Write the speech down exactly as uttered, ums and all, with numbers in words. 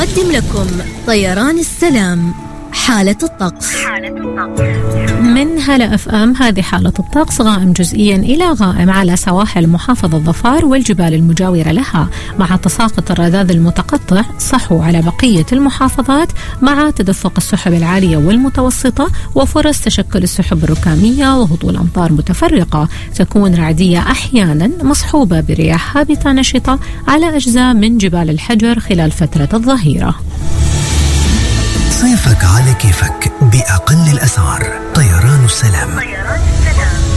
يقدم لكم طيران السلام حالة الطقس. حالة الطقس من هلا اف ام. هذه حالة الطقس، غائم جزئيا إلى غائم على سواحل محافظة ظفار والجبال المجاورة لها، مع تساقط الرذاذ المتقطع صحو على بقية المحافظات، مع تدفق السحب العالية والمتوسطة وفرص تشكل السحب الركامية وهطول أمطار متفرقة تكون رعدية أحيانا مصحوبة برياح هابطة نشطة على أجزاء من جبال الحجر خلال فترة الظهيرة. صيفك على كيفك بأقل الأسعار. طيران السلام. طيران السلام.